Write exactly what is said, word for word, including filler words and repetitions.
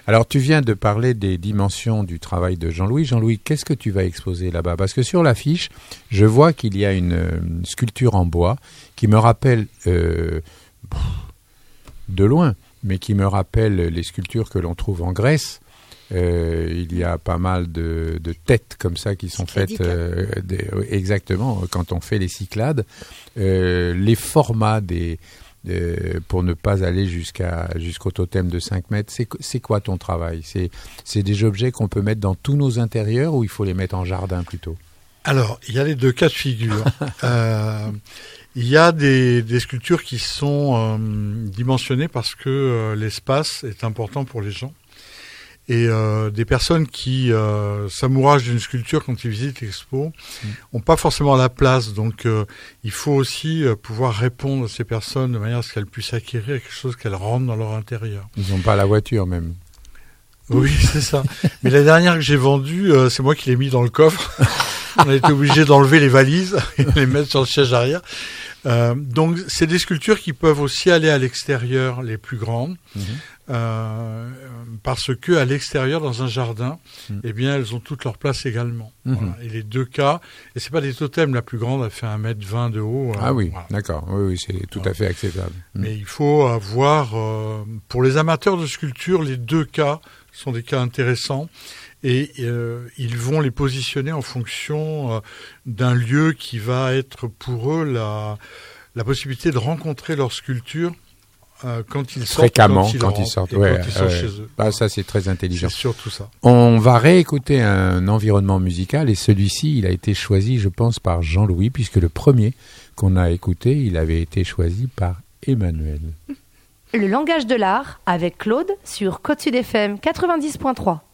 Alors, tu viens de parler des dimensions du travail de Jean-Louis. Jean-Louis, qu'est-ce que tu vas exposer là-bas? Parce que sur l'affiche, je vois qu'il y a une, une sculpture en bois qui me rappelle, euh, de loin, mais qui me rappelle les sculptures que l'on trouve en Grèce. Euh, il y a pas mal de, de têtes comme ça qui sont faites euh, des, exactement quand on fait les Cyclades. Euh, les formats des euh, pour ne pas aller jusqu'à jusqu'au totem de cinq mètres. C'est, c'est quoi ton travail? C'est, c'est des objets qu'on peut mettre dans tous nos intérieurs ou il faut les mettre en jardin plutôt? Alors, il y a les deux cas de figure. euh, il y a des, des sculptures qui sont euh, dimensionnées parce que euh, l'espace est important pour les gens. Et euh, des personnes qui euh, s'amouragent d'une sculpture quand ils visitent l'expo n'ont mmh. pas forcément la place. Donc, euh, il faut aussi euh, pouvoir répondre à ces personnes de manière à ce qu'elles puissent acquérir quelque chose qu'elles rentrent dans leur intérieur. Ils n'ont pas la voiture même. Oui, c'est ça. Mais la dernière que j'ai vendue, euh, c'est moi qui l'ai mis dans le coffre. On a été obligé d'enlever les valises et les mettre sur le siège arrière. Euh, donc, c'est des sculptures qui peuvent aussi aller à l'extérieur, les plus grandes. Mmh. Euh, parce que à l'extérieur, dans un jardin, mmh. eh bien, elles ont toute leur place également. Mmh. Voilà. Et les deux cas, et c'est pas des totems, la plus grande, elle fait un mètre vingt de haut. Ah euh, oui, voilà. D'accord, oui, oui, c'est tout voilà. à fait acceptable. Mmh. Mais il faut avoir, euh, pour les amateurs de sculpture, les deux cas sont des cas intéressants. Et euh, ils vont les positionner en fonction euh, d'un lieu qui va être pour eux la, la possibilité de rencontrer leur sculpture euh, quand ils sortent. Fréquemment, quand ils, quand ils sortent, ouais, quand ils ouais. sortent chez eux. Ah, ça, c'est très intelligent. C'est surtout ça. On va réécouter un environnement musical et celui-ci, il a été choisi, je pense, par Jean-Louis, puisque le premier qu'on a écouté, il avait été choisi par Emmanuel. Le langage de l'art avec Claude sur Côte Sud F M quatre-vingt-dix point trois.